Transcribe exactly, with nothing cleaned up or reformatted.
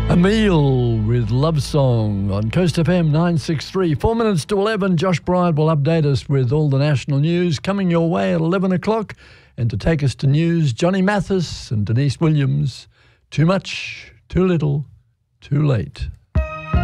Emile with Love Song on Coast F M nine sixty-three. Four minutes to eleven, Josh Bryant will update us with all the national news coming your way at eleven o'clock. And to take us to news, Johnny Mathis and Denise Williams. Too much, too little, too late.